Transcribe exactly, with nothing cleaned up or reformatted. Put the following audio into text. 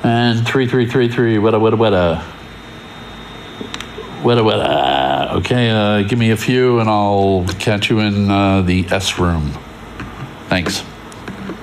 And three three three three. Weta weta weta. Weta weta. Okay, uh, give me a few, and I'll catch you in uh, the S room. Thanks.